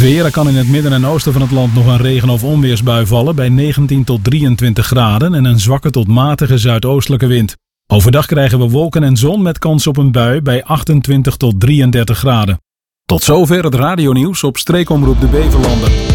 weer. Er kan in het midden en oosten van het land nog een regen- of onweersbui vallen bij 19 tot 23 graden en een zwakke tot matige zuidoostelijke wind. Overdag krijgen we wolken en zon met kans op een bui bij 28 tot 33 graden. Tot zover het radionieuws op Streekomroep de Beverlanden.